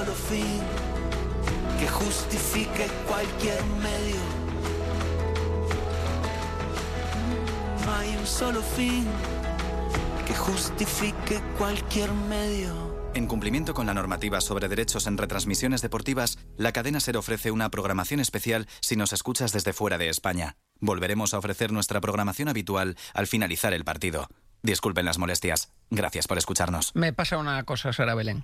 fin que justifique cualquier medio. No hay un solo fin que justifique cualquier medio. En cumplimiento con la normativa sobre derechos en retransmisiones deportivas, la cadena SER ofrece una programación especial si nos escuchas desde fuera de España. Volveremos a ofrecer nuestra programación habitual al finalizar el partido. Disculpen las molestias. Gracias por escucharnos. Me pasa una cosa, Sara Belén.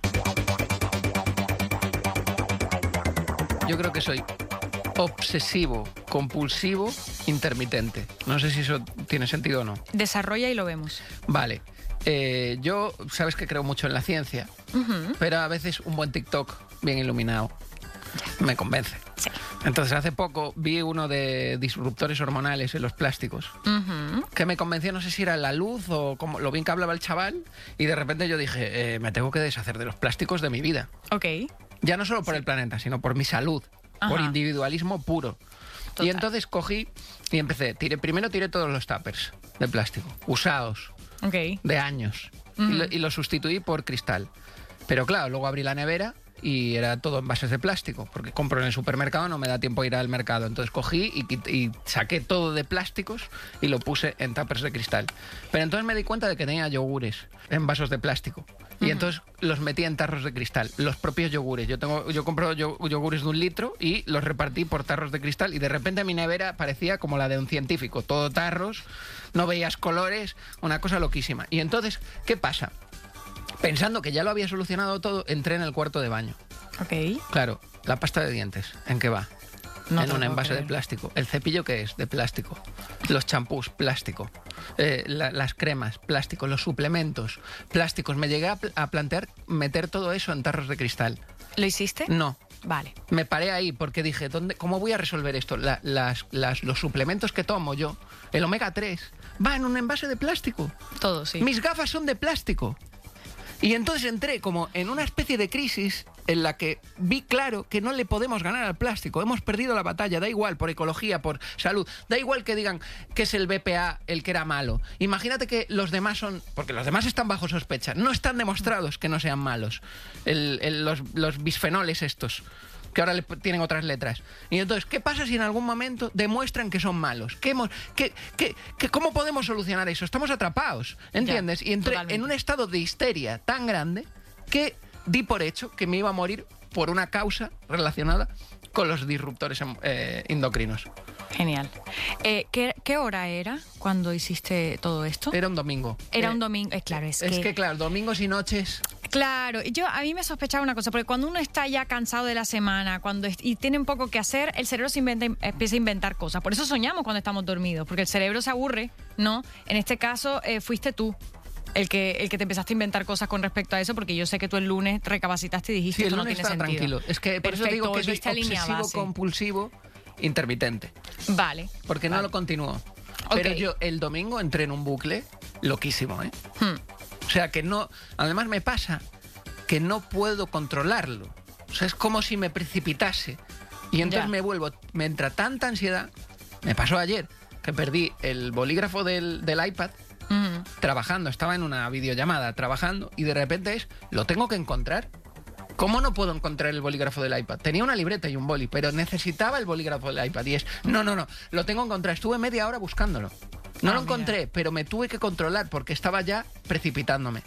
Yo creo que soy obsesivo, compulsivo, intermitente. No sé si eso tiene sentido o no. Desarrolla y lo vemos. Vale. Yo, sabes que creo mucho en la ciencia, pero a veces un buen TikTok bien iluminado me convence. Sí. Entonces, hace poco vi uno de disruptores hormonales en los plásticos, que me convenció, no sé si era la luz o como, lo bien que hablaba el chaval, y de repente yo dije, me tengo que deshacer de los plásticos de mi vida. Ok. Ya no solo por el planeta, sino por mi salud, por individualismo puro. Total. Y entonces cogí y empecé, primero tiré todos los tuppers de plástico, usados, de años, y lo sustituí por cristal. Pero claro, luego abrí la nevera y era todo envases de plástico, porque compro en el supermercado, no me da tiempo a ir al mercado. Entonces cogí y saqué todo de plásticos y lo puse en tuppers de cristal. Pero entonces me di cuenta de que tenía yogures en vasos de plástico. Y entonces los metí en tarros de cristal, los propios yogures. Yo compro yogures de 1 litro y los repartí por tarros de cristal, y de repente mi nevera parecía como la de un científico, todo tarros, no veías colores, una cosa loquísima. Y entonces, ¿qué pasa? Pensando que ya lo había solucionado todo, entré en el cuarto de baño. Ok. Claro, la pasta de dientes, ¿en qué va? No En te un lo puedo envase de creer. plástico. ¿El cepillo qué es? De plástico. Los champús, plástico. Las cremas, plástico. Los suplementos, plásticos. Me llegué a plantear meter todo eso en tarros de cristal. ¿Lo hiciste? No. Vale. Me paré ahí porque dije, ¿cómo voy a resolver esto? Los suplementos que tomo yo, el omega 3, va en un envase de plástico. Todo, sí. Mis gafas son de plástico. Y entonces entré como en una especie de crisis en la que vi claro que no le podemos ganar al plástico. Hemos perdido la batalla, da igual, por ecología, por salud. Da igual que digan que es el BPA el que era malo. Imagínate que los demás son... Porque los demás están bajo sospecha. No están demostrados que no sean malos. Los bisfenoles estos, que ahora tienen otras letras. Y entonces, ¿qué pasa si en algún momento demuestran que son malos? ¿Cómo podemos solucionar eso? Estamos atrapados, ¿entiendes? Ya, Y entré totalmente. en un estado de histeria tan grande que di por hecho que me iba a morir por una causa relacionada con los disruptores endocrinos. Genial. ¿Qué hora era cuando hiciste todo esto? Era un domingo. Era un domingo. Claro, es que... claro, domingos y noches... Claro, a mí me sospechaba una cosa, porque cuando uno está ya cansado de la semana y tiene un poco que hacer, el cerebro empieza a inventar cosas. Por eso soñamos cuando estamos dormidos, porque el cerebro se aburre, ¿no? En este caso, fuiste tú el que te empezaste a inventar cosas con respecto a eso, porque yo sé que tú el lunes recapacitaste y dijiste Sí, el esto no lunes tiene estaba sentido. tranquilo. Es que por eso Perfecto, digo que soy volviste a línea obsesivo, base. compulsivo, intermitente. Vale. Porque no lo continúo. Pero yo el domingo entré en un bucle loquísimo, ¿eh? O sea, que no... Además me pasa que no puedo controlarlo. O sea, es como si me precipitase. Y entonces me entra tanta ansiedad. Me pasó ayer que perdí el bolígrafo del iPad trabajando. Estaba en una videollamada trabajando y de repente lo tengo que encontrar. ¿Cómo no puedo encontrar el bolígrafo del iPad? Tenía una libreta y un boli, pero necesitaba el bolígrafo del iPad. Y no, lo tengo que encontrar. Estuve media hora buscándolo. No lo encontré, pero me tuve que controlar porque estaba ya precipitándome.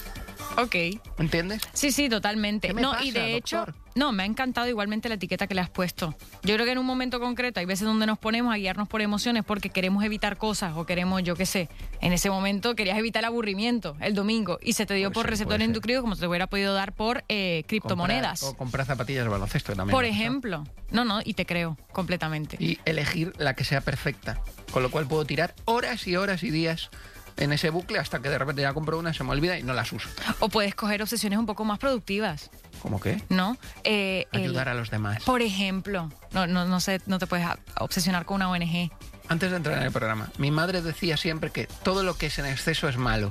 Ok. ¿Entiendes? Sí, totalmente. ¿Qué me pasa, y de hecho, doctor? me ha encantado igualmente la etiqueta que le has puesto. Yo creo que en un momento concreto hay veces donde nos ponemos a guiarnos por emociones porque queremos evitar cosas o queremos, yo qué sé, en ese momento querías evitar el aburrimiento el domingo y se te dio por receptores endocrinos como se te hubiera podido dar por criptomonedas. O comprar zapatillas de baloncesto también. Por me ha pasado. ejemplo. Y te creo completamente. Y elegir la que sea perfecta. Con lo cual puedo tirar horas y horas y días en ese bucle hasta que de repente ya compro una, se me olvida y no las uso. O puedes coger obsesiones un poco más productivas, ¿Cómo qué? ¿no? Ayudar a los demás. Por ejemplo, no sé, no te puedes obsesionar con una ONG. Antes de entrar en el programa, mi madre decía siempre que todo lo que es en exceso es malo.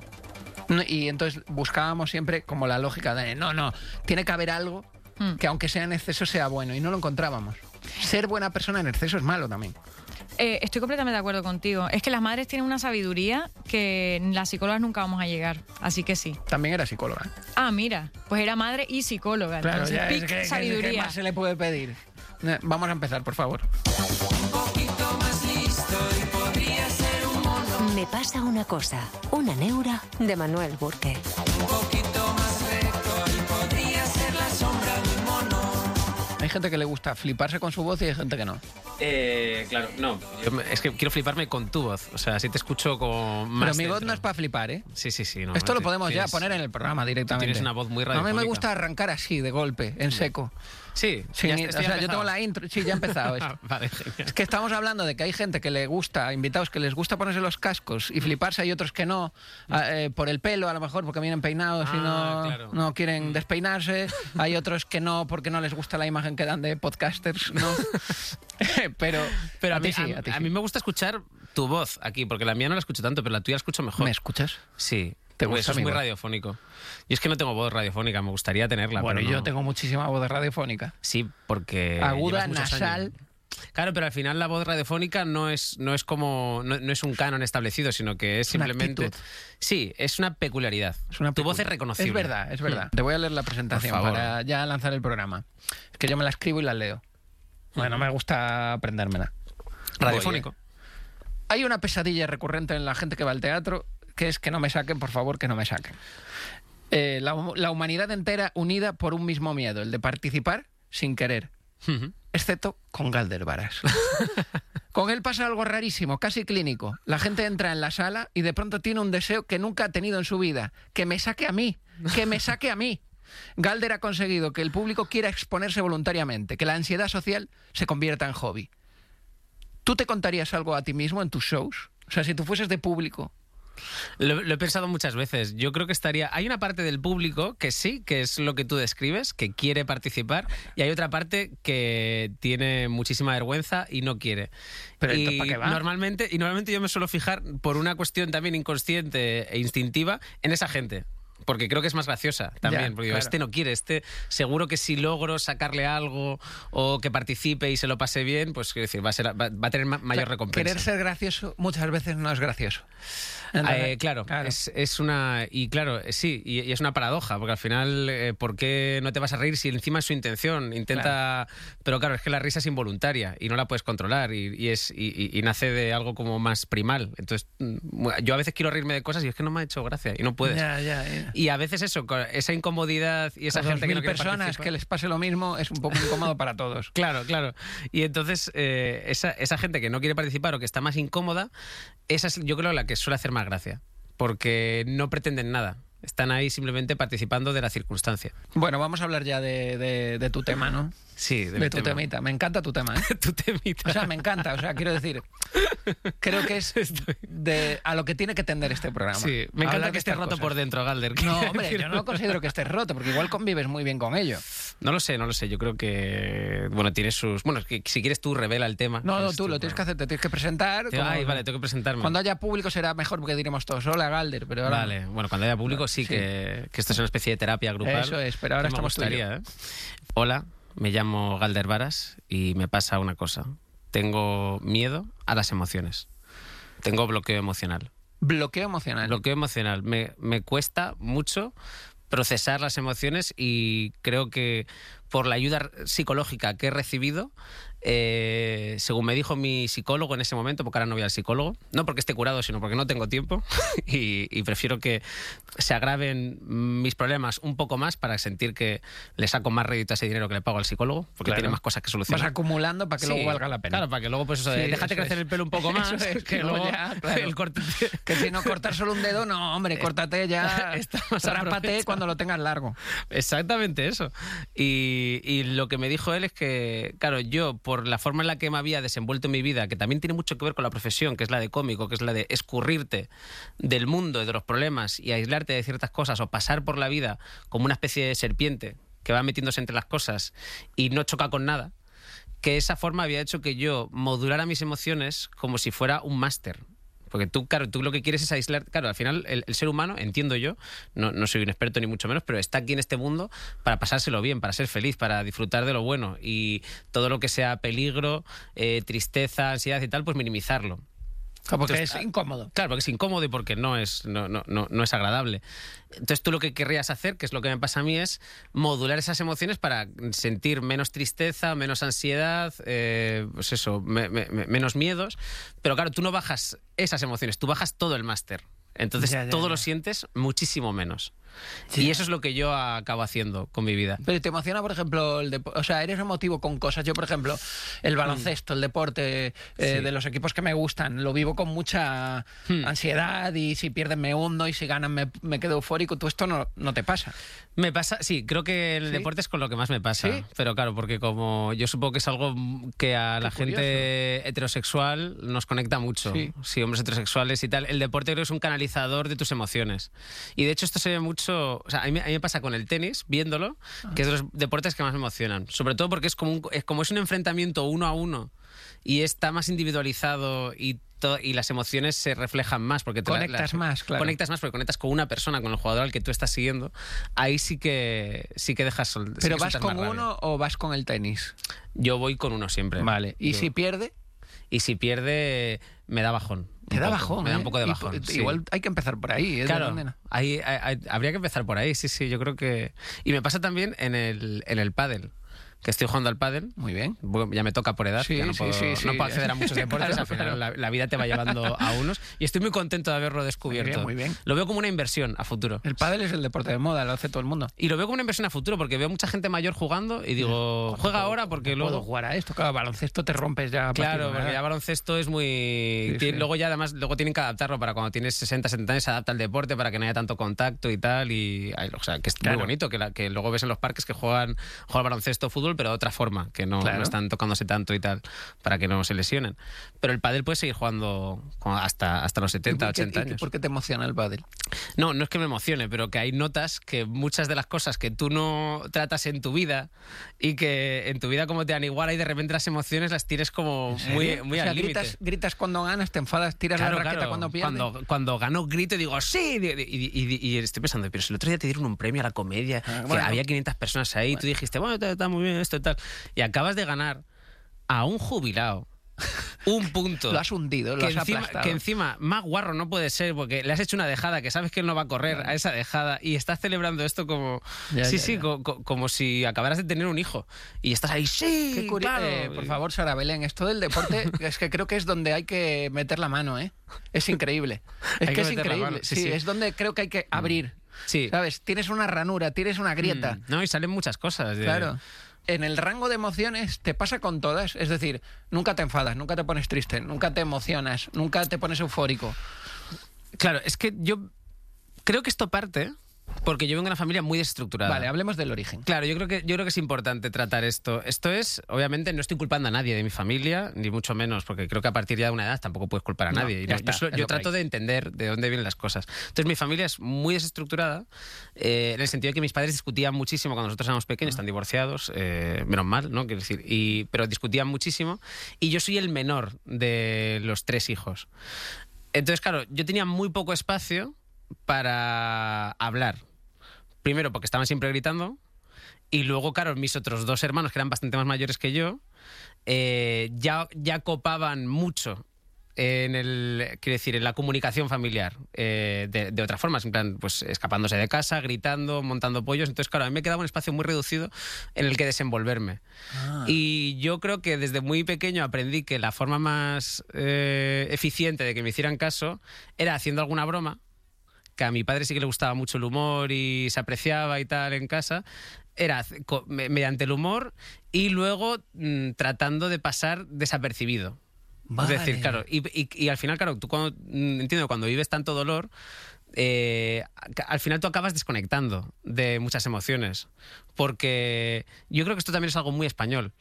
Y entonces buscábamos siempre como la lógica de no, tiene que haber algo que aunque sea en exceso sea bueno, y no lo encontrábamos. Ser buena persona en exceso es malo también. Estoy completamente de acuerdo contigo. Es que las madres tienen una sabiduría que las psicólogas nunca vamos a llegar. Así que sí. También era psicóloga. Ah, mira, pues era madre y psicóloga. Claro, entonces, ya pic, ¿qué sabiduría. más se le puede pedir? Vamos a empezar, por favor. Un poquito más listo y podría ser un mono. Me pasa una cosa, una neura de Manuel Burke. Un poquito más recto y podría ser la sombra de un mono. Hay gente que le gusta fliparse con su voz y hay gente que no. Claro, no. Es que quiero fliparme con tu voz. O sea, si te escucho con más. Pero mi voz dentro. no es para flipar, ¿eh? Sí. No, Esto lo Tú podemos ya tienes- poner en el programa directamente. Tienes una voz muy A radiofónica. mí me gusta arrancar así, de golpe, en seco. Sí, Sin ya ir- esto o ya sea, ha yo tengo empezado. la intro. Sí, ya ha empezado esto. Vale, genial. Es que estamos hablando de que hay gente que le gusta, invitados que les gusta ponerse los cascos y fliparse, hay otros que no, por el pelo a lo mejor, porque vienen peinados y Claro. no quieren despeinarse. Hay otros que no, porque no les gusta la imagen que dan de podcasters, ¿no? Pero Pero a mí, sí, a ti mí me gusta escuchar tu voz aquí, porque la mía no la escucho tanto, pero la tuya la escucho mejor. ¿Me escuchas? Sí. ¿Te Porque gusta eso es mi muy voz? radiofónico. Y es que no tengo voz radiofónica, me gustaría tenerla. Bueno, pero yo no. tengo muchísima voz radiofónica. Sí, porque. Aguda, llevas muchos nasal. años. Claro, pero al final la voz radiofónica no es como. No es un canon establecido, sino que es una simplemente. actitud. Sí, es una peculiaridad. Es una Tu voz es peculiar. reconocible. Es verdad, es verdad. Te voy a leer la presentación Por favor. para ya lanzar el programa. Es que yo me la escribo y la leo. Bueno, me gusta aprendérmela. Radiofónico. Voy, ¿eh? Hay una pesadilla recurrente en la gente que va al teatro, que es que no me saquen, por favor, que no me saquen. La humanidad entera unida por un mismo miedo, el de participar sin querer, excepto con Galder Varas. Con él pasa algo rarísimo, casi clínico. La gente entra en la sala y de pronto tiene un deseo que nunca ha tenido en su vida, que me saque a mí, que me saque a mí. Galder ha conseguido que el público quiera exponerse voluntariamente, que la ansiedad social se convierta en hobby. ¿Tú te contarías algo a ti mismo en tus shows? O sea, si tú fueses de público. Lo he pensado muchas veces. Yo creo que estaría... Hay una parte del público que sí, que es lo que tú describes, que quiere participar, y hay otra parte que tiene muchísima vergüenza y no quiere. Pero y ¿para qué va? normalmente yo me suelo fijar, por una cuestión también inconsciente e instintiva, en esa gente. Porque creo que es más graciosa también. Ya, porque digo, claro. este no quiere, seguro que si logro sacarle algo o que participe y se lo pase bien, pues quiero decir, va a tener mayor recompensa. Querer ser gracioso muchas veces no es gracioso. Claro. Es una... Y claro, sí, y es una paradoja, porque al final, ¿por qué no te vas a reír si encima es su intención? Intenta... Pero claro, es que la risa es involuntaria y no la puedes controlar y nace de algo como más primal. Entonces, yo a veces quiero reírme de cosas y es que no me ha hecho gracia y no puedes. Ya. Y a veces eso, esa incomodidad y esa A gente que 2000 no quiere personas participar. que les pase lo mismo es un poco incómodo para todos. Claro. Y entonces, esa gente que no quiere participar o que está más incómoda, esa es, yo creo, la que suele hacer más gracia. Porque no pretenden nada. Están ahí simplemente participando de la circunstancia. Bueno, vamos a hablar ya de tu tema, ¿no? Sí, De tu temita. Me encanta tu tema, ¿eh? Tu temita. O sea, me encanta. O sea, quiero decir, creo que es a lo que tiene que tender este programa. Sí, me encanta Hablar que de estés estas roto cosas. por dentro, Galder. No, hombre, yo no considero que estés roto, porque igual convives muy bien con ello. No lo sé. Yo creo que... Bueno, tiene sus... Bueno, que si quieres tú revela el tema. No, Es tú tu lo tienes que programa. hacer, te tienes que presentar. Vale, tengo que presentarme. Cuando haya público será mejor porque diremos todos, hola Galder, pero ahora... Vale, bueno, cuando haya público sí, Sí. Que esto es una especie de terapia grupal. Eso es, pero ahora que me estamos tú y yo. gustaría, ¿eh? Hola, me llamo Galder Varas y me pasa una cosa. Tengo miedo a las emociones. Tengo bloqueo emocional. Bloqueo emocional. Bloqueo emocional. Me cuesta mucho procesar las emociones y creo que por la ayuda psicológica que he recibido, según me dijo mi psicólogo en ese momento, porque ahora no voy al psicólogo, no porque esté curado, sino porque no tengo tiempo y prefiero que se agraven mis problemas un poco más para sentir que le saco más rédito a ese dinero que le pago al psicólogo, porque Claro. tiene más cosas que Vas solucionar. acumulando para que luego Sí, valga la pena. Claro, para que luego, pues eso, Sí, déjate eso crecer es. el pelo un poco más, Eso es, que luego luego ya, claro. el corte... Que si no cortar solo un dedo, no, hombre, córtate ya, Está más rápate aprovechado. cuando lo tengas largo. Exactamente eso. Y lo que me dijo él es que, claro, yo, por la forma en la que me había desenvuelto en mi vida, que también tiene mucho que ver con la profesión, que es la de cómico, que es la de escurrirte del mundo y de los problemas y aislarte de ciertas cosas o pasar por la vida como una especie de serpiente que va metiéndose entre las cosas y no choca con nada, que esa forma había hecho que yo modulara mis emociones como si fuera un máster. Porque tú lo que quieres es aislar. Claro, al final el ser humano, entiendo yo, no soy un experto ni mucho menos, pero está aquí en este mundo para pasárselo bien, para ser feliz, para disfrutar de lo bueno. Y todo lo que sea peligro, tristeza, ansiedad y tal, pues minimizarlo. Porque Entonces, es incómodo. Claro, porque es incómodo y porque no es agradable. Entonces tú lo que querrías hacer, que es lo que me pasa a mí, es modular esas emociones para sentir menos tristeza, menos ansiedad, pues eso, menos miedos. Pero claro, tú no bajas esas emociones, tú bajas todo el máster. Entonces todo lo sientes muchísimo menos. Sí. Y eso es lo que yo acabo haciendo con mi vida. Pero te emociona, por ejemplo, o sea, eres emotivo con cosas. Yo, por ejemplo, el baloncesto, el deporte de los equipos que me gustan, lo vivo con mucha ansiedad, y si pierden me hundo y si ganan me quedo eufórico. ¿Tú esto no te pasa? Me pasa, sí, creo que el deporte es con lo que más me pasa. ¿Sí? Pero claro, porque como yo supongo que es algo que a la gente heterosexual nos conecta mucho. Sí, hombres heterosexuales y tal. El deporte creo que es un canalizador de tus emociones. Y de hecho esto se ve mucho. O sea, a mí me pasa con el tenis, viéndolo, que es de los deportes que más me emocionan. Sobre todo porque es un enfrentamiento 1 a 1 y está más individualizado y las emociones se reflejan más. Porque conectas más, claro. Conectas más porque conectas con una persona, con el jugador al que tú estás siguiendo. Ahí sí que dejas... ¿Pero vas con uno o vas con el tenis? Yo voy con uno siempre. Vale. ¿Y si pierde? Y si pierde, me da bajón. Te da bajón, me da un poco de bajón. Igual hay que empezar por ahí. Claro, habría que empezar por ahí, sí, yo creo que... Y me pasa también en el pádel, que estoy jugando al pádel. Muy bien. Ya me toca por edad, ya no puedo acceder a muchos deportes, al final la vida te va llevando a unos, y estoy muy contento de haberlo descubierto. Muy bien. Lo veo como una inversión a futuro. El pádel es el deporte de moda, lo hace todo el mundo. Y lo veo como una inversión a futuro, porque veo mucha gente mayor jugando y digo, juega ahora porque luego... puedo jugar a esto, claro, baloncesto te rompes ya. Claro, porque ya baloncesto es muy... Luego ya además tienen que adaptarlo para cuando tienes 60, 70 años, se adapta al deporte para que no haya tanto contacto y tal, o sea, que es muy bonito, que luego ves en los parques que juegan baloncesto o fútbol, pero de otra forma, que no están tocándose tanto y tal, para que no se lesionen. Pero el pádel puede seguir jugando hasta los 70, 80 años. ¿Por qué te emociona el pádel? No es que me emocione, pero que hay notas que muchas de las cosas que tú no tratas en tu vida y que en tu vida como te dan igual, y de repente las emociones las tienes como muy al límite. Gritas cuando ganas, te enfadas, tiras la raqueta cuando pierdes. Cuando gano grito y digo ¡sí! Y estoy pensando, pero si el otro día te dieron un premio a la comedia, que había 500 personas ahí, y tú dijiste, bueno, está muy bien esto y tal, y acabas de ganar a un jubilado un punto. Lo has hundido, lo has aplastado. Que encima más guarro no puede ser, porque le has hecho una dejada que sabes que él no va a correr a esa dejada, y estás celebrando esto como como si acabaras de tener un hijo, y estás ahí, sí. Qué curioso. Por favor, Sara Belén, esto del deporte es que creo que es donde hay que meter la mano, es increíble. Es increíble. Sí, es donde creo que hay que abrir. Sí. ¿Sabes? Tienes una ranura, tienes una grieta. No, y salen muchas cosas. Claro. En el rango de emociones te pasa con todas. Es decir, nunca te enfadas, nunca te pones triste, nunca te emocionas, nunca te pones eufórico. Claro, es que yo creo que esto parte porque yo vengo de una familia muy desestructurada. Vale, hablemos del origen. Claro, yo creo que es importante tratar esto. Esto es, obviamente, no estoy culpando a nadie de mi familia, ni mucho menos, porque creo que a partir ya de una edad tampoco puedes culpar a nadie. Yo trato de entender de dónde vienen las cosas. Entonces, mi familia es muy desestructurada, en el sentido de que mis padres discutían muchísimo cuando nosotros éramos pequeños, están divorciados, menos mal, ¿no? Quiero decir, pero discutían muchísimo, y yo soy el menor de los 3 hijos. Entonces, claro, yo tenía muy poco espacio para hablar. Primero porque estaban siempre gritando, y luego, claro, mis otros 2 hermanos, que eran bastante más mayores que yo, ya copaban mucho en la comunicación familiar, de otra forma, en plan, pues escapándose de casa, gritando, montando pollos. Entonces, claro, a mí me quedaba un espacio muy reducido en el que desenvolverme. Y yo creo que desde muy pequeño aprendí que la forma más eficiente de que me hicieran caso era haciendo alguna broma, que a mi padre sí que le gustaba mucho el humor y se apreciaba y tal en casa, era mediante el humor, y luego tratando de pasar desapercibido. Vale. Es decir, claro, y al final, claro, tú cuando vives tanto dolor, al final tú acabas desconectando de muchas emociones, porque yo creo que esto también es algo muy español.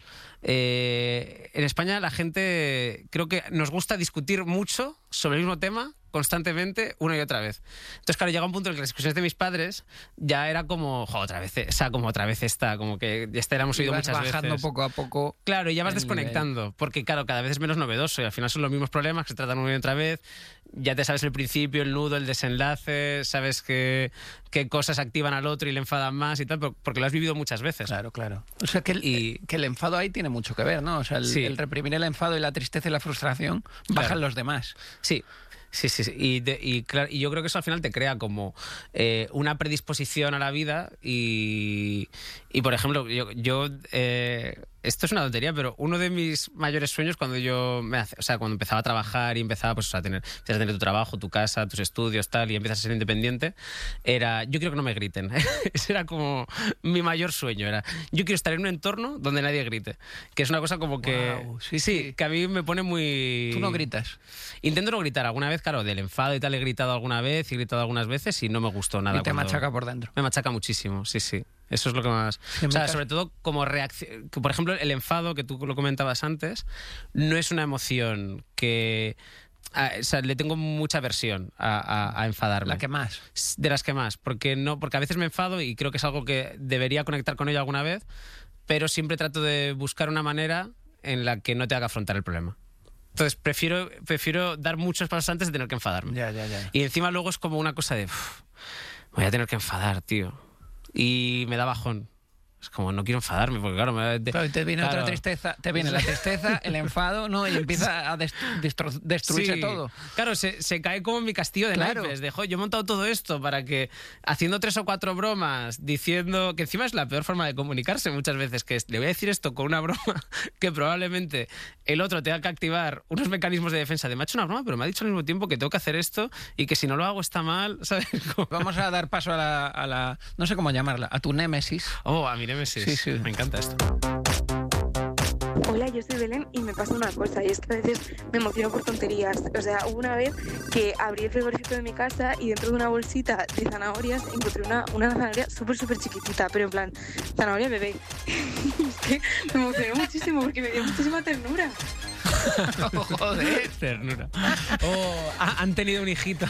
En España la gente creo que nos gusta discutir mucho sobre el mismo tema constantemente una y otra vez. Entonces, claro, llega un punto en el que las discusiones de mis padres ya era como, otra vez esta, como que ya la hemos oído muchas veces. Bajando poco a poco. Claro, y ya vas desconectando, porque claro, cada vez es menos novedoso y al final son los mismos problemas que se tratan una y otra vez. Ya te sabes el principio, el nudo, el desenlace, sabes qué cosas activan al otro y le enfadan más y tal, porque lo has vivido muchas veces. Claro. O sea, que el enfado ahí tiene mucho que ver, ¿no? O sea, el reprimir el enfado y la tristeza y la frustración bajan los demás. Sí. Y yo creo que eso al final te crea como una predisposición a la vida y por ejemplo, yo esto es una tontería, pero uno de mis mayores sueños cuando cuando empezaba a trabajar y empezaba pues, a tener tu trabajo, tu casa, tus estudios, tal, y empiezas a ser independiente, era, yo quiero que no me griten. Ese era como mi mayor sueño, yo quiero estar en un entorno donde nadie grite, que es una cosa como que... Wow, sí, que a mí me pone muy... ¿Tú no gritas? Intento no gritar. Alguna vez, claro, del enfado y tal he gritado alguna vez, he gritado algunas veces y no me gustó nada. Y te machaca por dentro. Me machaca muchísimo, sí. Eso es lo que más... O sea, sobre todo como reacción... Por ejemplo, el enfado, que tú lo comentabas antes, no es una emoción que... O sea, le tengo mucha aversión a enfadarme. ¿La que más? De las que más. Porque a veces me enfado y creo que es algo que debería conectar con ello alguna vez, pero siempre trato de buscar una manera en la que no te haga afrontar el problema. Entonces prefiero dar muchos pasos antes de tener que enfadarme. Ya. Y encima luego es como una cosa de... voy a tener que enfadar, tío. Y me da bajón. Es como, no quiero enfadarme, porque claro... te viene otra tristeza, te viene la tristeza, el enfado, ¿no? Y empieza a destruirse todo. Claro, se cae como en mi castillo de naipes. Yo he montado todo esto para que, haciendo 3 o 4 bromas, diciendo que encima es la peor forma de comunicarse muchas veces, que le voy a decir esto con una broma que probablemente el otro tenga que activar unos mecanismos de defensa de me ha hecho una broma, pero me ha dicho al mismo tiempo que tengo que hacer esto y que si no lo hago está mal, ¿sabes? Vamos a dar paso a la no sé cómo llamarla, a tu némesis. A mi némesis. Sí. Me encanta esto. Hola, yo soy Belén y me pasa una cosa, y es que a veces me emociono por tonterías. O sea, hubo una vez que abrí el frigorífico de mi casa y dentro de una bolsita de zanahorias encontré una zanahoria súper chiquitita, pero en plan, zanahoria bebé. Es que me emocioné muchísimo porque me dio muchísima ternura. Joder, ternura. Han tenido un hijito.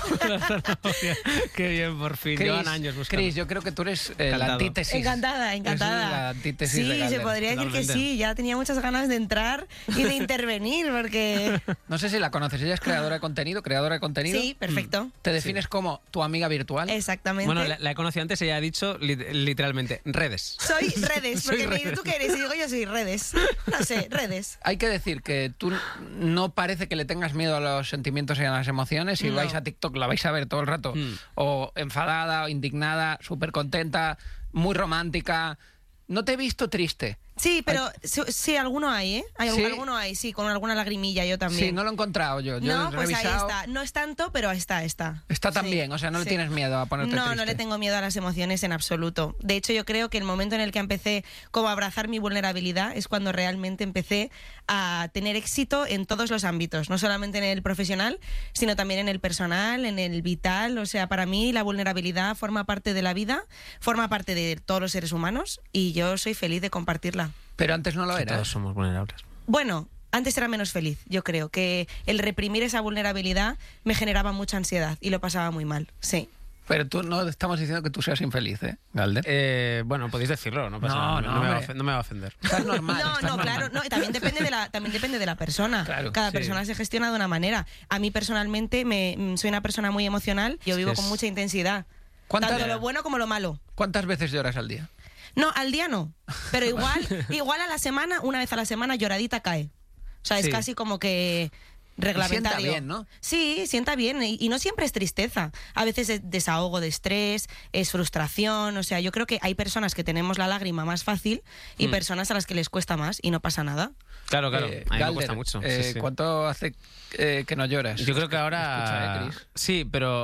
Qué bien, por fin. Llevan años buscando. Cris, yo creo que tú eres la antítesis. Encantada. La antítesis sí, de Galder. Se podría decir que sí. Ya tenía muchas ganas de entrar y de intervenir porque... No sé si la conoces. Ella es creadora de contenido. Sí, perfecto. ¿Te defines como tu amiga virtual? Exactamente. Bueno, la he conocido antes. Ella ha dicho literalmente redes. Soy redes, porque me dice, ¿tú qué eres? Y digo, yo soy redes. No sé, redes. Hay que decir que tú no parece que le tengas miedo a los sentimientos y a las emociones. Si vais a TikTok la vais a ver todo el rato. O enfadada, o indignada, súper contenta, muy romántica. No te he visto triste. Sí, pero sí, alguno hay, ¿eh? Alguno hay, sí, con alguna lagrimilla yo también. Sí, no lo he encontrado yo. No, he pues revisado. ahí está. No es tanto, pero está. Está también, o sea, no le tienes miedo a ponerte triste. No le tengo miedo a las emociones en absoluto. De hecho, yo creo que el momento en el que empecé como a abrazar mi vulnerabilidad es cuando realmente empecé a tener éxito en todos los ámbitos, no solamente en el profesional, sino también en el personal, en el vital. O sea, para mí la vulnerabilidad forma parte de la vida, forma parte de todos los seres humanos y yo soy feliz de compartirla. Pero antes no lo era. Todos somos vulnerables. Bueno, antes era menos feliz, yo creo. Que el reprimir esa vulnerabilidad me generaba mucha ansiedad y lo pasaba muy mal, sí. Pero tú no estamos diciendo que tú seas infeliz, ¿eh, Galder? Bueno, podéis decirlo, no pasa nada. No me va a ofender. Estás normal. Claro, también depende de la persona. Claro, cada persona se gestiona de una manera. A mí personalmente soy una persona muy emocional. Yo vivo con mucha intensidad. Tanto lo bueno como lo malo. ¿Cuántas veces lloras al día? No, al día no. Pero igual a la semana, una vez a la semana, lloradita cae. O sea, es casi como que reglamentario. Sienta bien, ¿no? Sí, sienta bien. Y no siempre es tristeza. A veces es desahogo de estrés, es frustración. O sea, yo creo que hay personas que tenemos la lágrima más fácil y personas a las que les cuesta más y no pasa nada. Claro. A mí me cuesta mucho. ¿Cuánto hace que no lloras? Yo creo que ahora... Escucha, Cris. Sí, pero...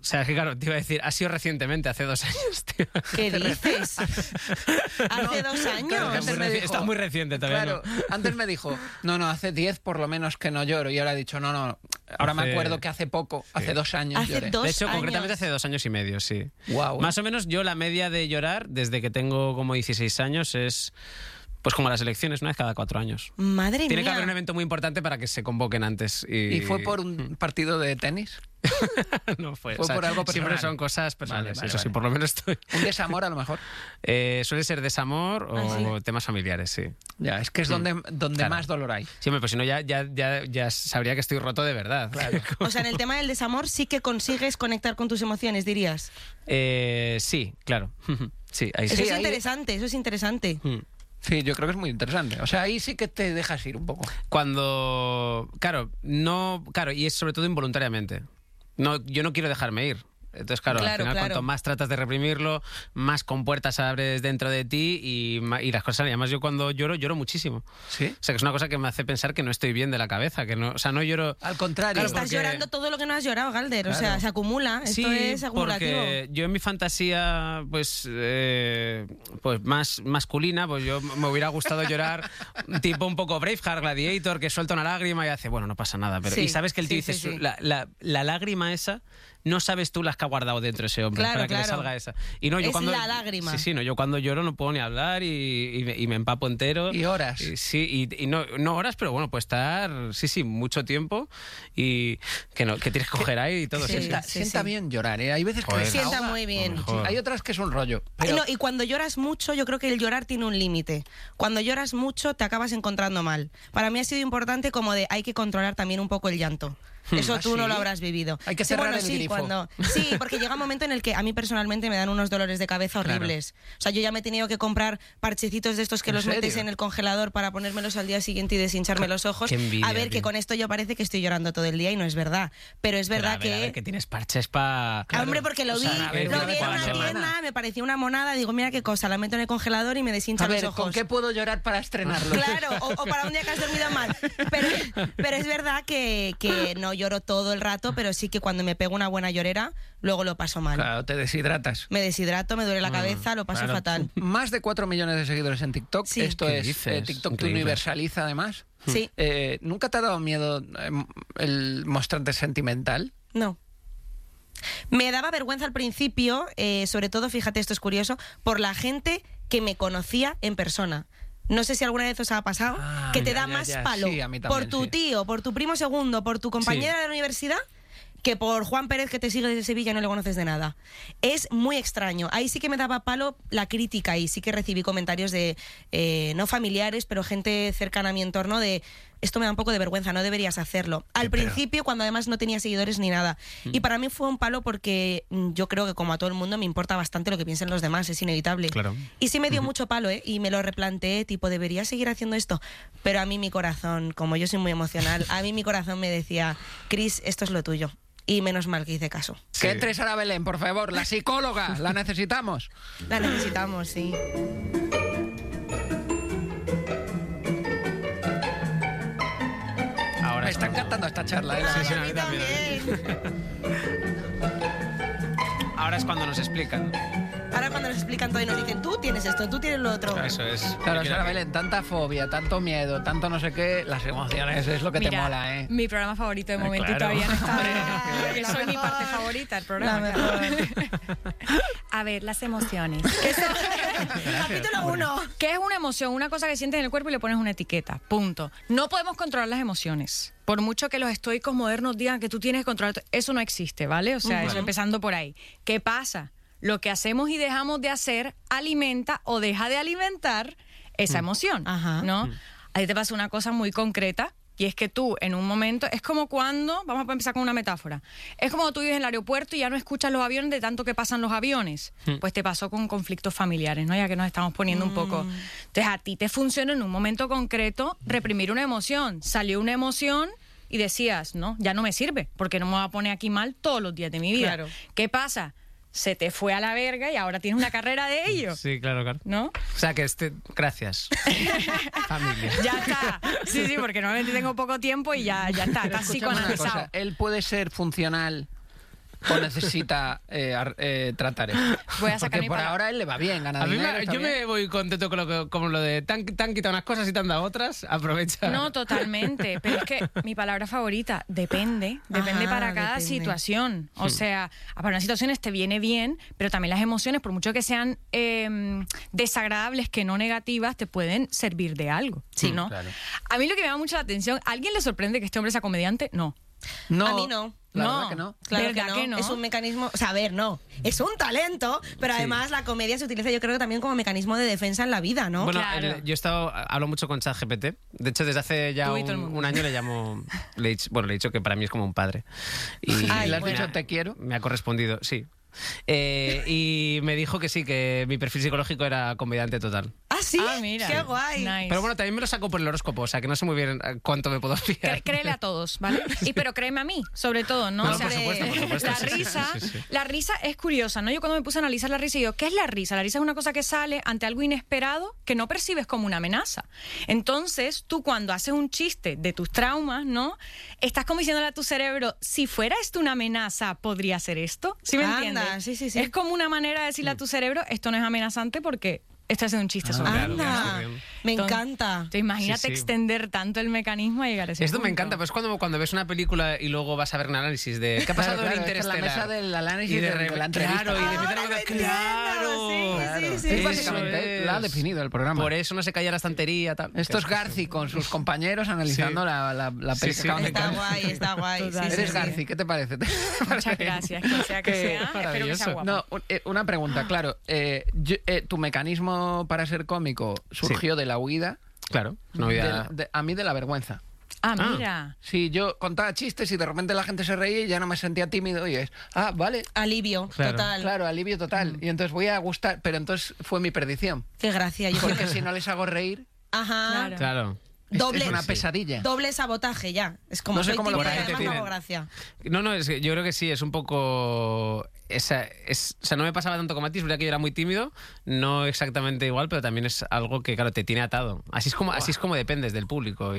sea, es que claro, te iba a decir, ha sido recientemente, hace 2 años, tío. ¿Qué dices? ¿Hace 2 años? Claro, está muy reciente todavía. Claro, antes me dijo, no, hace 10 por lo menos que no lloro. Y ahora he dicho, no, ahora me acuerdo que hace poco, hace 2 años Hace lloré. 2 De hecho, años. concretamente hace 2 años y medio, sí. Guau. Más o menos yo la media de llorar desde que tengo como 16 años es... Pues como las elecciones, una vez cada 4 años. Madre Tiene que mía. haber un evento muy importante para que se convoquen antes. ¿Y fue por un partido de tenis? No fue. Fue por algo siempre personal. son cosas personales. Vale, eso sí, vale. por lo menos estoy. ¿Un desamor a lo mejor? Suele ser desamor o temas familiares, sí. Ya, es que es donde Claro. más dolor hay. Sí, hombre, pues si no ya sabría que estoy roto de verdad. Claro. O sea, en el tema del desamor sí que consigues conectar con tus emociones, dirías. Sí, claro. Sí, ahí sí. Eso es ahí- interesante, eso es interesante. Sí, yo creo que es muy interesante. O sea, ahí sí que te dejas ir un poco. Cuando... Claro, y es sobre todo involuntariamente. No, yo no quiero dejarme ir. Entonces, claro, al final, cuanto más tratas de reprimirlo, más compuertas abres dentro de ti y las cosas... Además, yo cuando lloro muchísimo. ¿Sí? O sea, que es una cosa que me hace pensar que no estoy bien de la cabeza, que no... O sea, no lloro... Al contrario. Claro, Estás porque- llorando todo lo que no has llorado, Galder. O sea, Claro. se acumula. Esto es acumulativo. porque yo en mi fantasía, pues más masculina, pues yo me hubiera gustado llorar tipo un poco Braveheart, Gladiator, que suelta una lágrima y hace, bueno, no pasa nada. Pero, Sí, y sabes que el tío sí, dice, sí, sí. la lágrima esa, no sabes tú las que ha guardado dentro ese hombre Claro, para que le claro. salga esa. Y no, yo Es cuando, la lágrima. Sí, no, yo cuando lloro no puedo ni hablar y me empapo entero. Y horas. Sí, y no horas, pero bueno, puede estar, mucho tiempo y que tienes que coger ahí y todo. Sí, sí. Sienta bien llorar, ¿eh? Hay veces que Joder. desahoga. Sienta muy bien. Mejor. Hay otras que es un rollo. Ay, Pero no, y cuando lloras mucho, yo creo que el llorar tiene un límite. Cuando lloras mucho, te acabas encontrando mal. Para mí ha sido importante como de hay que controlar también un poco el llanto. Eso ¿Ah, tú no sí? lo habrás vivido. Hay que cerrar bueno, el sí, grifo. Sí, porque llega un momento en el que a mí personalmente me dan unos dolores de cabeza horribles. O sea, yo ya me he tenido que comprar parchecitos de estos que ¿En los metes serio? en el congelador para ponérmelos al día siguiente y deshincharme los ojos. Qué envidia, a ver, que tío. con esto yo parece que estoy llorando todo el día y no es verdad. Pero es verdad Pero a ver, que tienes parches para... Ah, hombre, porque lo vi, a ver, lo una vi vez en a la una semana. tienda, me parecía una monada, digo, mira qué cosa, la meto en el congelador y me deshincha a ver, los ojos. ¿con qué puedo llorar para estrenarlo? Claro, o para un día que has dormido mal. Pero es verdad que no lloro todo el rato, pero sí que cuando me pego una buena llorera, luego lo paso mal. Claro, te deshidratas. Me deshidrato, me duele la cabeza, lo paso claro. fatal. Más de 4 millones de seguidores en TikTok. Sí. Esto ¿Qué es dices? TikTok te Increíble. universaliza además. Sí, ¿Nunca te ha dado miedo el mostrarte sentimental? no. Me daba vergüenza al principio, sobre todo, fíjate, esto es curioso, por la gente que me conocía en persona. No sé si alguna vez os ha pasado Ah, que te ya, da ya, más ya. palo Sí, a mí por también, tu sí. tío, por tu primo segundo, por tu compañera de la universidad, que por Juan Pérez que te sigue desde Sevilla y no le conoces de nada. Es muy extraño. Ahí sí que me daba palo la crítica y sí que recibí comentarios de, no familiares, pero gente cercana a mi entorno de esto me da un poco de vergüenza, no deberías hacerlo. Al principio, cuando además no tenía seguidores ni nada. Y para mí fue un palo porque yo creo que como a todo el mundo me importa bastante lo que piensen los demás, es inevitable. Claro. Y sí me dio mucho palo, y me lo replanteé, tipo, ¿debería seguir haciendo esto? Pero a mí mi corazón, como yo soy muy emocional, a mí mi corazón me decía, Cris, esto es lo tuyo. Y menos mal que hice caso. Que entre Sara Belén, por favor, la psicóloga, la necesitamos. La necesitamos, sí. Ahora Me es está cuando- encantando esta charla. ¿eh? Sí, sí, Ay, a mí también. Ahora es cuando nos explican. Ahora cuando nos explican todo y nos dicen, tú tienes esto, tú tienes lo otro. Eso es. Claro, Yo quiero Sara que- Belén, tanta fobia, tanto miedo, tanto no sé qué, las emociones es lo que te Mira, mola, ¿eh? mi programa favorito de momento y claro. todavía no está. Hombre, Que la soy mi mejor. parte favorita del La programa. mejor. A ver, las emociones. Capítulo 1. ¿Qué es una emoción? Una cosa que sientes en el cuerpo y le pones una etiqueta. Punto. No podemos controlar las emociones. Por mucho que los estoicos modernos digan que tú tienes que controlar, eso no existe, ¿vale? O sea, eso empezando por ahí. ¿Qué pasa? Lo que hacemos y dejamos de hacer alimenta o deja de alimentar esa emoción, Ajá. ¿no? A ti te pasa una cosa muy concreta. Y es que tú, en un momento, es como cuando, vamos a empezar con una metáfora, es como tú vives en el aeropuerto y ya no escuchas los aviones de tanto que pasan los aviones. Pues te pasó con conflictos familiares, ¿no? Ya que nos estamos poniendo un poco. Entonces, a ti te funciona en un momento concreto reprimir una emoción. Salió una emoción y decías, no, ya no me sirve, porque no me voy a poner aquí mal todos los días de mi vida. Claro. ¿Qué pasa? Se te fue a la verga y ahora tienes una carrera de ello, Sí, claro. ¿no? O sea que gracias. Familia. Ya está. Sí, sí, porque normalmente tengo poco tiempo y ya está, casi Escúchame una analizado. cosa, él puede ser funcional o necesita tratar esto? Voy a sacar Porque mi por palabra. ahora él le va bien, gana A mí dinero. está yo bien. me voy contento con lo de te han quitado unas cosas y te han dado otras, aprovecha. No, totalmente. Pero es que mi palabra favorita, depende Ajá, para cada depende. situación. O sea, para unas situaciones te viene bien, pero también las emociones, por mucho que sean desagradables que no negativas, te pueden servir de algo. Sí, ¿no? claro. A mí lo que me da mucho la atención, ¿a alguien le sorprende que este hombre sea comediante? No. No, A mí no. La No. verdad que no. Claro ¿Verdad que no? Es un mecanismo, o sea, a ver, no, es un talento, pero además la comedia se utiliza yo creo que también como mecanismo de defensa en la vida, ¿no? Bueno, Claro. yo hablo mucho con ChatGPT. De hecho, desde hace ya Tú y todo el mundo. un año le he dicho que para mí es como un padre. Y Ay, ¿Le has bueno. dicho te quiero? me ha correspondido, sí. Y me dijo que sí, que mi perfil psicológico era comediante total. Ah, sí, Ah, mira. qué guay. Nice. Pero bueno, también me lo saco por el horóscopo, o sea que no sé muy bien cuánto me puedo fiar. Créele a todos, ¿vale? Pero créeme a mí, sobre todo, ¿no? No, O sea, por supuesto, La sí, sí, risa, sí, sí. la risa es curiosa, ¿no? Yo cuando me puse a analizar la risa, digo, ¿qué es la risa? La risa es una cosa que sale ante algo inesperado que no percibes como una amenaza. Entonces, tú cuando haces un chiste de tus traumas, ¿no? Estás como diciéndole a tu cerebro, si fuera esto una amenaza, ¿podría ser esto? ¿Sí me Anda, entiendes? sí, sí, sí. Es como una manera de decirle a tu cerebro, esto no es amenazante porque estás haciendo un chiste sobre claro, algo. claro, Anda, bien. me Entonces, encanta. Entonces, imagínate Sí, sí. extender tanto el mecanismo a llegar a ese Esto me punto. encanta, pues cuando ves una película y luego vas a ver un análisis de qué ha pasado Claro, en claro, es que en Interestelar. la mesa del análisis Y de de la entrevista. Claro, y de Ahora repente lo algo, claro. entiendo, sí, Es Eso básicamente, es. la ha definido el programa. Por eso no se caía la estantería. Tal. Esto es Garci con sus compañeros analizando Sí. la peli Sí, que acaban de Está caer. guay, está guay. Total. sí, Eres sí, Garci, sí. ¿qué te parece? Muchas gracias, que sea que sea. Espero que sea maravilloso. guapo. No, una pregunta, claro. Tu mecanismo para ser cómico surgió de la huida, Claro, no había... a mí de la vergüenza. Ah, Ah. mira. Sí, yo contaba chistes y de repente la gente se reía y ya no me sentía tímido y vale. Alivio, Claro. total. Claro, alivio total. Y entonces voy a gustar, pero entonces fue mi perdición. Qué gracia. Yo creo Porque que si no les hago reír, Ajá. Claro. Claro. Doble, es una pesadilla. doble sabotaje ya. Es como No sé soy cómo lo tímida y por ahí te además no hago tienen. gracia. No, es que yo creo que sí, es un poco... o sea, no me pasaba tanto con Mati, es verdad que yo era muy tímido, no exactamente igual, pero también es algo que, claro, te tiene atado. Así es como dependes del público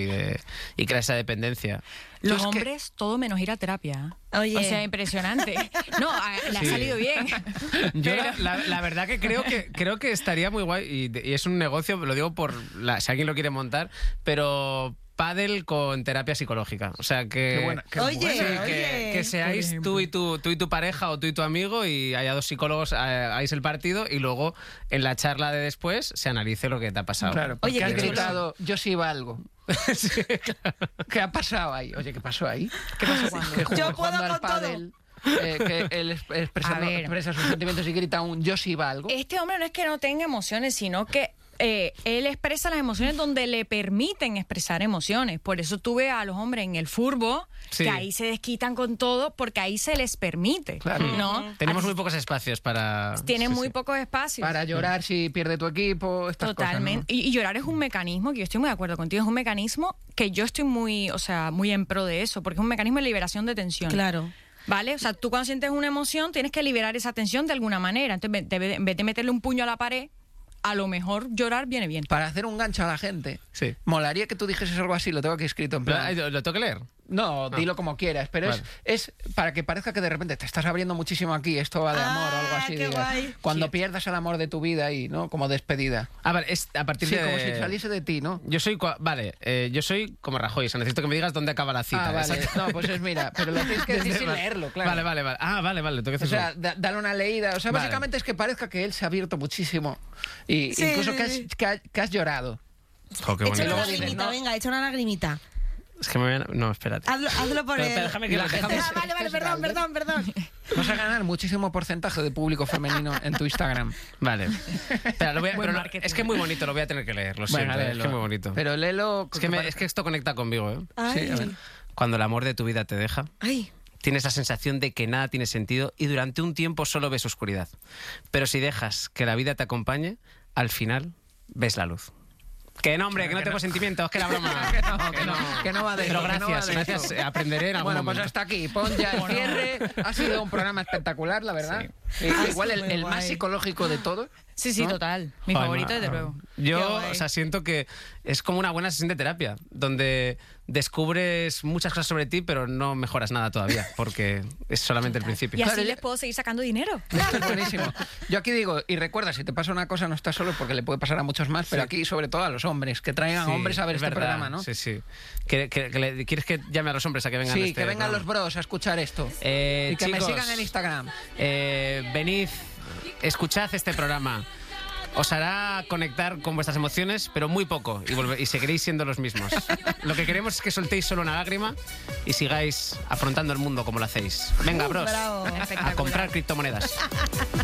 y crea esa dependencia. Los es que- hombres, todo menos ir a terapia. Oye. O sea, impresionante. No, le ha Sí. salido bien. Yo Pero- la verdad que creo que estaría muy guay y es un negocio, lo digo si alguien lo quiere montar, pero pádel con terapia psicológica. O sea que... Qué buena, qué Oye, buena. Sí, oye. que seáis tú y tu pareja o tú y tu amigo y haya dos psicólogos, hagáis el partido y luego en la charla de después se analice lo que te ha pasado. Claro, porque Oye, has qué chulo. gritado, yo sí valgo. Sí, claro. ¿Qué ha pasado ahí? Oye, ¿qué pasó ahí? ¿Qué pasó cuando? Que Yo puedo jugando al con todo. pádel, que él A ver. expresa sus sentimientos y grita un yo sí valgo. Este hombre no es que no tenga emociones, sino que él expresa las emociones donde le permiten expresar emociones. Por eso tú ves a los hombres en el furbo, Sí. que ahí se desquitan con todo, porque ahí se les permite. Claro. ¿no? Tenemos Así muy pocos espacios para... tienen sí, muy sí. pocos espacios. Para llorar si pierde tu equipo, estas Totalmente. cosas, Y llorar es un mecanismo, que yo estoy muy de acuerdo contigo, es un mecanismo que yo estoy muy en pro de eso, porque es un mecanismo de liberación de tensión. Claro. ¿Vale? O sea, tú cuando sientes una emoción tienes que liberar esa tensión de alguna manera. Entonces, en vez de meterle un puño a la pared, a lo mejor llorar viene bien. Para hacer un gancho a la gente, Sí. molaría que tú dijeses algo así, lo tengo aquí escrito en plan. ¿Lo tengo que leer? No, dilo como quieras, pero Vale. es para que parezca que de repente te estás abriendo muchísimo aquí, esto va de amor o algo Ah, así. qué digas. guay. Cuando Sí. pierdas el amor de tu vida y, ¿no? Como despedida. Ah, vale, es a partir Sí, de... como si saliese de ti, ¿no? Yo soy yo soy como Rajoy, o sea, necesito que me digas dónde acaba la cita. Ah, vale. Exacto. No, pues es mira, pero lo tienes que decir sin Vale. leerlo, claro. Vale. Ah, vale, lo tengo que O hacer sea, solo. dale una leída. O sea, Vale. básicamente es que parezca que él se ha abierto muchísimo. Y Sí, incluso sí, que has, sí. que has llorado. Jo, qué Echa bonito. una luego dices, lagrimita, no. venga, echa una lagrimita. Es que me voy a... No, espérate. Hazlo por Pero el... déjame que lo déjame- Ah, vale, ¿Qué es perdón. Vas a ganar muchísimo porcentaje de público femenino en tu Instagram. Vale. Espera, Buen pero marketing. es que es muy bonito, lo voy a tener que leer, lo siento, es que es muy bonito. Pero léelo. Es que esto conecta conmigo, ¿eh? Ay. Sí, a ver. Cuando el amor de tu vida te deja, Ay. tienes la sensación de que nada tiene sentido y durante un tiempo solo ves oscuridad. Pero si dejas que la vida te acompañe, al final ves la luz. Que no, hombre, que no tengo sentimientos, que era broma. Que no va de Pero eso, que no va de gracias, eso. aprenderé en algún Bueno, pues momento. hasta aquí. Pon ya el cierre. Ha sido un programa espectacular, la verdad. Sí. Igual el más psicológico de todos. Sí, ¿no? total. Mi favorito, desde luego. Yo, siento que es como una buena sesión de terapia, donde descubres muchas cosas sobre ti, pero no mejoras nada todavía, porque es solamente el principio. Y así les puedo seguir sacando dinero. Esto es buenísimo. Yo aquí digo, y recuerda, si te pasa una cosa no estás solo, porque le puede pasar a muchos más, pero aquí sobre todo a los hombres, que traigan hombres a ver este programa, ¿no? Sí. ¿Quieres que llame a los hombres a que vengan a este que vengan programa? los bros a escuchar esto. Y que chicos, me sigan en Instagram. Venid, escuchad este programa. Os hará conectar con vuestras emociones, pero muy poco, y seguiréis siendo los mismos. Lo que queremos es que soltéis solo una lágrima y sigáis afrontando el mundo como lo hacéis. Venga, bros, a comprar criptomonedas.